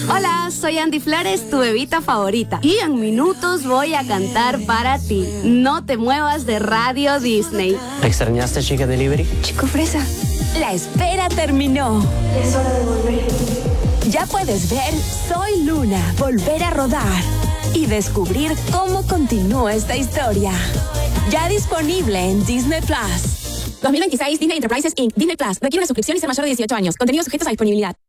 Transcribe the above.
Hola, soy Andy Flores, tu bebita favorita. Y en minutos voy a cantar para ti. No te muevas de Radio Disney. ¿Extrañaste Chica Delivery? Chico Fresa. La espera terminó. Es hora de volver. Ya puedes ver Soy Luna, volver a rodar y descubrir cómo continúa esta historia. Ya disponible en Disney Plus. 2026 Disney Enterprises Inc. Disney Plus requiere una suscripción y ser mayor de 18 años. Contenidos sujetos a disponibilidad.